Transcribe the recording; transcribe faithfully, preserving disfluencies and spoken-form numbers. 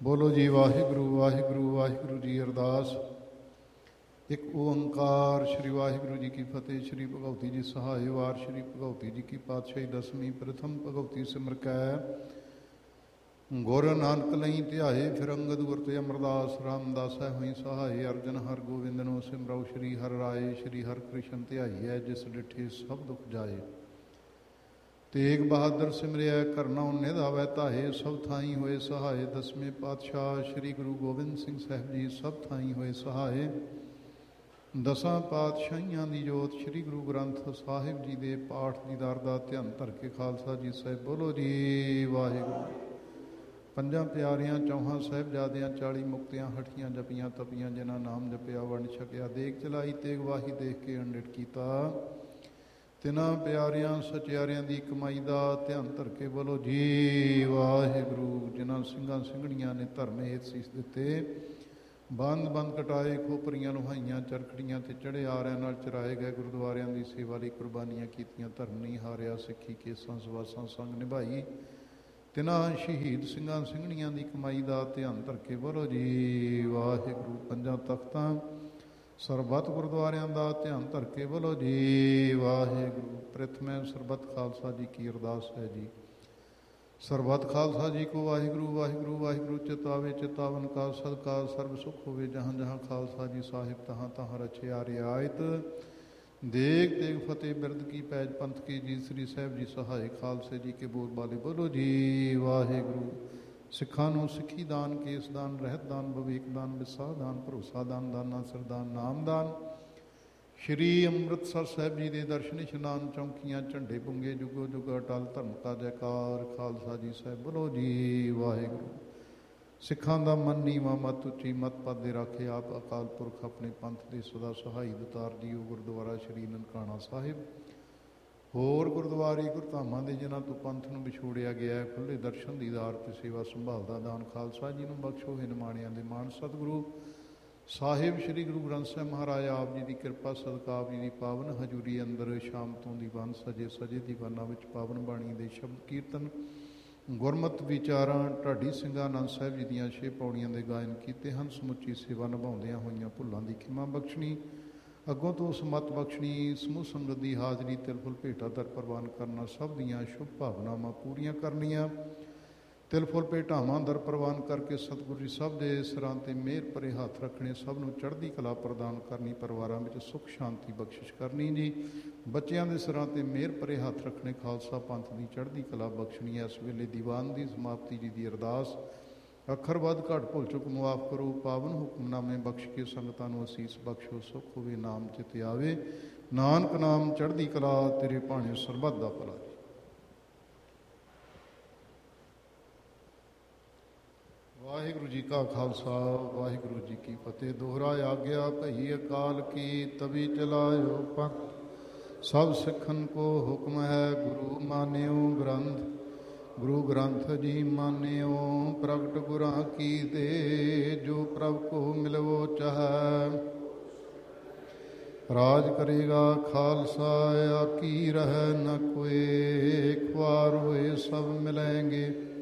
ਬੋਲੋ ਜੀ ਵਾਹਿਗੁਰੂ ਵਾਹਿਗੁਰੂ ਵਾਹਿਗੁਰੂ ਜੀ। ਅਰਦਾਸ। ਇੱਕ ਓੰਕਾਰ ਸ਼੍ਰੀ ਵਾਹਿਗੁਰੂ ਜੀ ਕੀ ਫਤਿਹ। ਸ਼੍ਰੀ ਭਗਉਤੀ ਜੀ ਸਹਾਇ ਵਾਰ। ਸ਼੍ਰੀ ਭਗਉਤੀ ਜੀ ਕੀ ਪਾਤਸ਼ਾਹੀ ਦਸਵੀਂ। ਪ੍ਰਥਮ ਭਗਉਤੀ ਸਿਮਰ ਕੈ ਗੁਰ ਨਾਨਕ ਲਈ ਧਿਆਏ। ਫਿਰ ਅੰਗਦ ਗੁਰ ਤੇ ਅਮਰਦਾਸ ਰਾਮਦਾਸੈ ਹੋਈ ਸਹਾਏ। ਅਰਜਨ ਹਰ ਗੋਬਿੰਦ ਨੂੰ ਸਿਮਰਉ ਸ਼੍ਰੀ ਹਰਿ ਰਾਏ। ਸ਼੍ਰੀ ਹਰਿ ਕ੍ਰਿਸ਼ਨ ਧਿਆਈਐ ਜਿਸ ਡਿਠੇ ਸਭ ਦੁਖ ਜਾਏ। ਤੇਗ ਬਹਾਦਰ ਸਿਮਰਿਆ ਕਰਨਾ ਨਿਧਾਵੈ ਧਾਏ। ਸਭ ਥਾਈ ਹੋਏ ਸਹਾਏ। ਦਸਵੇਂ ਪਾਤਸ਼ਾਹ ਸ਼੍ਰੀ ਗੁਰੂ ਗੋਬਿੰਦ ਸਿੰਘ ਸਾਹਿਬ ਜੀ ਸਭ ਥਾਈ ਹੋਏ ਸਹਾਏ। ਦਸਾਂ ਪਾਤਸ਼ਾਹੀਆਂ ਦੀ ਜੋਤ ਸ਼੍ਰੀ ਗੁਰੂ ਗ੍ਰੰਥ ਸਾਹਿਬ ਜੀ ਦੇ ਪਾਠ ਦੀਦਾਰ ਦਾ ਧਿਆਨ ਧਰ ਕੇ ਖਾਲਸਾ ਜੀ ਸਾਹਿਬ ਬੋਲੋ ਜੀ ਵਾਹਿਗੁਰੂ। ਪੰਜਾਂ ਪਿਆਰਿਆਂ ਚੌਹਾਂ ਸਾਹਿਬਜ਼ਾਦਿਆਂ ਚਾਲੀ ਮੁਕਤਿਆਂ ਹਠੀਆਂ ਜਪੀਆਂ ਤਪੀਆਂ ਜਿਨ੍ਹਾਂ ਨਾਮ ਜਪਿਆ ਵੰਡ ਛਕਿਆ। ਦੇਗ ਚਲਾਈ ਤੇਗ ਵਾਹੀ ਦੇਖ ਕੇ ਅੰਡਿਟ ਕੀਤਾ। ਤਿੰਨਾਂ ਪਿਆਰਿਆਂ ਸਚਿਆਰਿਆਂ ਦੀ ਕਮਾਈ ਦਾ ਧਿਆਨ ਧਰ ਕੇ ਬੋਲੋ ਜੀ ਵਾਹਿਗੁਰੂ। ਜਿਨ੍ਹਾਂ ਸਿੰਘਾਂ ਸਿੰਘਣੀਆਂ ਨੇ ਧਰਮ ਹੇਤ ਸੀਸ ਦਿੱਤੇ। ਬੰਦ ਬੰਦ ਕਟਾਏ ਖੋਪਰੀਆਂ ਲੁਹਾਈਆਂ ਚਰਖੜੀਆਂ ਤੇ ਚੜ੍ਹੇ ਆਰਿਆਂ ਨਾਲ ਚਰਾਏ ਗਏ। ਗੁਰਦੁਆਰਿਆਂ ਦੀ ਸੇਵਾ ਲਈ ਕੁਰਬਾਨੀਆਂ ਕੀਤੀਆਂ। ਧਰਮ ਨਹੀਂ ਹਾਰਿਆ ਸਿੱਖੀ ਕੇਸਾਂ ਸਵਾਸਾਂ ਸੰਗ ਨਿਭਾਈ। ਤਿੰਨਾਂ ਸ਼ਹੀਦ ਸਿੰਘਾਂ ਸਿੰਘਣੀਆਂ ਦੀ ਕਮਾਈ ਦਾ ਧਿਆਨ ਧਰ ਕੇ ਬੋਲੋ ਜੀ ਵਾਹਿਗੁਰੂ। ਪੰਜਾਂ ਤਖਤਾਂ ਸਰਬੱਤ ਗੁਰਦੁਆਰਿਆਂ ਦਾ ਧਿਆਨ ਧਰ ਕੇ ਬੋਲੋ ਜੀ ਵਾਹਿਗੁਰੂ। ਪ੍ਰਥਮੈ ਸਰਬੱਤ ਖਾਲਸਾ ਜੀ ਕੀ ਅਰਦਾਸ ਹੈ ਜੀ। ਸਰਬੱਤ ਖਾਲਸਾ ਜੀ ਕੋ ਵਾਹਿਗੁਰੂ ਵਾਹਿਗੁਰੂ ਵਾਹਿਗੁਰੂ। ਚਿਤਾਵੇ ਚਿਤਾਵਨ ਕਾ ਸਦਕਾ ਸਰਬ ਸੁਖ ਹੋਵੇ। ਜਹਾਂ ਜਹਾਂ ਖਾਲਸਾ ਜੀ ਸਾਹਿਬ ਤਹਾਂ ਤਹਾਂ ਰਚਿਆ ਰਿਆਇਤ। ਦੇਗ ਤੇਗ ਫਤਿਹ ਬਿਰਦ ਕੀ ਪੈਜ ਪੰਥ ਕੀ ਜੀ। ਸ੍ਰੀ ਸਾਹਿਬ ਜੀ ਸਹਾਇ ਖਾਲਸੇ ਜੀ ਕੇ ਬੋਲ ਬਾਲੇ ਬੋਲੋ ਜੀ ਵਾਹਿਗੁਰੂ। ਸਿੱਖਾਂ ਨੂੰ ਸਿੱਖੀ ਦਾਨ ਕੇਸ ਦਾਨ ਰਹਿਤ ਦਾਨ ਵਿਵੇਕ ਦਾਨ ਵਿਸਾਹ ਦਾਨ ਭਰੋਸਾ ਦਾਨ ਦਾਨਾ ਸਰਦਾਨ ਨਾਮਦਾਨ। ਸ਼੍ਰੀ ਅੰਮ੍ਰਿਤਸਰ ਸਾਹਿਬ ਜੀ ਦੇ ਦਰਸ਼ਨ ਇਸ਼ਨਾਨ ਚੌਂਕੀਆਂ ਝੰਡੇ ਪੁੰਗੇ ਜੁਗੋ ਜੁਗ ਅਟਲ ਧਰਮ ਕਾ ਜੈਕਾਰ। ਖਾਲਸਾ ਜੀ ਸਾਹਿਬ ਬੋਲੋ ਜੀ ਵਾਹਿਗੁਰੂ। ਸਿੱਖਾਂ ਦਾ ਮਨ ਨੀਵਾਂ ਮਤ ਉੱਚੀ ਮਤ ਪਦ ਦੇ ਰਾਖੇ ਆਪ ਅਕਾਲ ਪੁਰਖ ਆਪਣੇ ਪੰਥ ਦੇ ਸਦਾ ਸਹਾਈ ਦਤਾਰ ਜੀਓ। ਗੁਰਦੁਆਰਾ ਸ਼੍ਰੀ ਨਨਕਾਣਾ ਸਾਹਿਬ ਹੋਰ ਗੁਰਦੁਆਰੇ ਗੁਰਧਾਮਾਂ ਦੇ ਜਿਨ੍ਹਾਂ ਤੋਂ ਪੰਥ ਨੂੰ ਵਿਛੋੜਿਆ ਗਿਆ। ਖੁੱਲ੍ਹੇ ਦਰਸ਼ਨ ਦੀਦਾਰ ਤੇ ਸੇਵਾ ਸੰਭਾਲ ਦਾ ਦਾਨ ਖਾਲਸਾ ਜੀ ਨੂੰ ਬਖਸ਼ੋ। ਇਹ ਨਿਮਾਣਿਆਂ ਦੇ ਮਾਣ ਸਤਿਗੁਰੂ ਸਾਹਿਬ ਸ਼੍ਰੀ ਗੁਰੂ ਗ੍ਰੰਥ ਸਾਹਿਬ ਮਹਾਰਾਜ ਆਪ ਜੀ ਦੀ ਕਿਰਪਾ ਸਦਕਾ ਆਪ ਜੀ ਦੀ ਪਾਵਨ ਹਜ਼ੂਰੀ ਅੰਦਰ ਸ਼ਾਮ ਤੋਂ ਦੀਵਾਨ ਸਜੇ ਸਜੇ ਦੀਵਾਨਾਂ ਵਿੱਚ ਪਾਵਨ ਬਾਣੀ ਦੇ ਸ਼ਬਦ ਕੀਰਤਨ ਗੁਰਮਤਿ ਵਿਚਾਰਾਂ ਢਾਡੀ ਸਿੰਘਾਂ ਆਨੰਦ ਸਾਹਿਬ ਜੀ ਦੀਆਂ ਛੇ ਪੌੜੀਆਂ ਦੇ ਗਾਇਨ ਕੀਤੇ ਹਨ। ਸਮੁੱਚੀ ਸੇਵਾ ਨਿਭਾਉਂਦਿਆਂ ਹੋਈਆਂ ਭੁੱਲਾਂ ਦੀ ਖਿਮਾ ਬਖਸ਼ਣੀ। ਅੱਗੋਂ ਤੋਂ ਸਮਤ ਬਖਸ਼ਣੀ। ਸਮੂਹ ਸੰਗਤ ਦੀ ਹਾਜ਼ਰੀ ਤਿਲ ਫੁੱਲ ਭੇਟਾ ਦਰ ਪ੍ਰਵਾਨ ਕਰਨਾ। ਸਭ ਦੀਆਂ ਸ਼ੁਭ ਭਾਵਨਾਵਾਂ ਪੂਰੀਆਂ ਕਰਨੀਆਂ। ਤਿਲ ਫੁੱਲ ਭੇਟਾਵਾਂ ਦਰ ਪ੍ਰਵਾਨ ਕਰਕੇ ਸਤਿਗੁਰੂ ਜੀ ਸਭ ਦੇ ਸਿਰਾਂ 'ਤੇ ਮਿਹਰ ਭਰੇ ਹੱਥ ਰੱਖਣੇ। ਸਭ ਨੂੰ ਚੜ੍ਹਦੀ ਕਲਾ ਪ੍ਰਦਾਨ ਕਰਨੀ। ਪਰਿਵਾਰਾਂ ਵਿੱਚ ਸੁੱਖ ਸ਼ਾਂਤੀ ਬਖਸ਼ਿਸ਼ ਕਰਨੀ ਜੀ। ਬੱਚਿਆਂ ਦੇ ਸਿਰਾਂ 'ਤੇ ਮਿਹਰ ਭਰੇ ਹੱਥ ਰੱਖਣੇ। ਖਾਲਸਾ ਪੰਥ ਦੀ ਚੜ੍ਹਦੀ ਕਲਾ ਬਖਸ਼ਣੀ। ਇਸ ਵੇਲੇ ਦੀਵਾਨ ਦੀ ਸਮਾਪਤੀ ਜੀ ਦੀ ਅਰਦਾਸ। ਅੱਖਰ ਵੱਧ ਘੱਟ ਭੁੱਲ ਚੁੱਕ ਮੁਆਫ ਕਰੋ। ਪਾਵਨ ਹੁਕਮਨਾਮੇ ਬਖਸ਼ ਕੇ ਸੰਗਤਾਂ ਨੂੰ ਅਸੀਸ ਬਖਸ਼ੋ। ਸੁੱਖ ਹੋਵੇ ਨਾਮ ਚਿਤ ਆਵੇ। ਨਾਨਕ ਨਾਮ ਚੜ੍ਹਦੀ ਕਲਾ ਤੇਰੇ ਭਾਣੇ ਸਰਬੱਤ ਦਾ ਭਲਾ। ਵਾਹਿਗੁਰੂ ਜੀ ਕਾ ਖਾਲਸਾ ਵਾਹਿਗੁਰੂ ਜੀ ਕੀ ਫਤਿਹ। ਦੋਹਰਾ ਆਗਿਆ ਭਈ ਅਕਾਲ ਕੀ ਤਵੀ ਚਲਾਇਓ ਪੰਥ। ਸਭ ਸਿੱਖਨ ਕੋ ਹੁਕਮ ਹੈ ਗੁਰੂ ਮਾਨਿਓ ਗ੍ਰੰਥ। ਗੁਰੂ ਗ੍ਰੰਥ ਜੀ ਮਾਨਿਓ ਪ੍ਰਗਟ ਗੁਰਾਂ ਕੀ ਦੇ। ਜੋ ਪ੍ਰਭ ਕੋ ਮਿਲਵੋ ਚਾਹੈ ਰਾਜ ਕਰੇਗਾ ਖਾਲਸਾ। ਆਕੀ ਰਹਿ ਨ ਕੋਏ। ਇੱਕ ਵਾਰ ਹੋਏ ਸਭ ਮਿਲੈਂਗੇ।